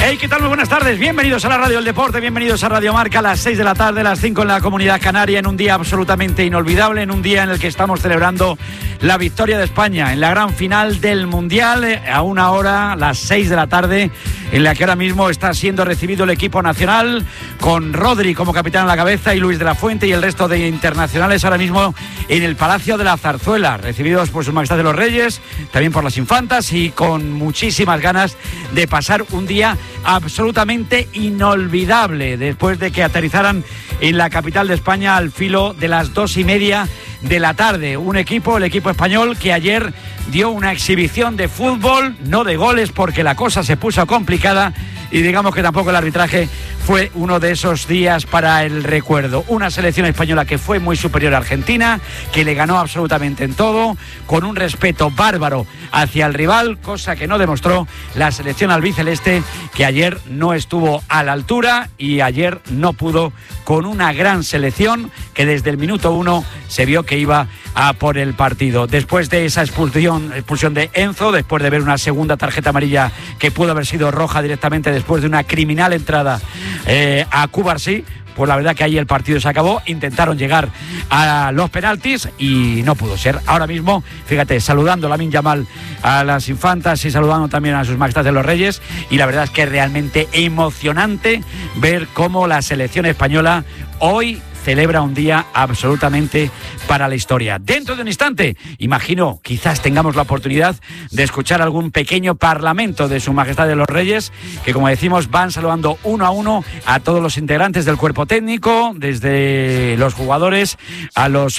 Hey, ¿qué tal? Muy buenas tardes. Bienvenidos a la Radio del Deporte, bienvenidos a Radio Marca a las 6 de la tarde, las 5 en la Comunidad Canaria, en un día absolutamente inolvidable, en un día en el que estamos celebrando la victoria de España en la gran final del Mundial, a una hora, las 6 de la tarde, en la que ahora mismo está siendo recibido el equipo nacional, con Rodri como capitán a la cabeza y Luis de la Fuente y el resto de internacionales ahora mismo en el Palacio de la Zarzuela, recibidos por Su Majestad de los Reyes, también por las infantas y con muchísimas ganas de pasar un día absolutamente inolvidable después de que aterrizaran en la capital de España al filo de las 2:30 de la tarde. El equipo español, que ayer dio una exhibición de fútbol, no de goles, porque la cosa se puso complicada y digamos que tampoco el arbitraje fue uno de esos días para el recuerdo. Una selección española que fue muy superior a Argentina, que le ganó absolutamente en todo, con un respeto bárbaro hacia el rival, cosa que no demostró la selección albiceleste, que ayer no estuvo a la altura y ayer no pudo con una gran selección que desde el minuto 1 se vio que iba a por el partido. Después de esa expulsión de Enzo, después de ver una segunda tarjeta amarilla que pudo haber sido roja directamente después de una criminal entrada a Cubarsí, pues la verdad que ahí el partido se acabó. Intentaron llegar a los penaltis y no pudo ser. Ahora mismo, fíjate, saludando a Lamine Yamal, a las infantas y saludando también a Sus Majestades de los Reyes, y la verdad es que es realmente emocionante ver cómo la selección española hoy celebra un día absolutamente para la historia. Dentro de un instante, imagino, quizás tengamos la oportunidad de escuchar algún pequeño parlamento de Su Majestad de los Reyes, que como decimos van saludando uno a uno a todos los integrantes del cuerpo técnico, desde los jugadores a los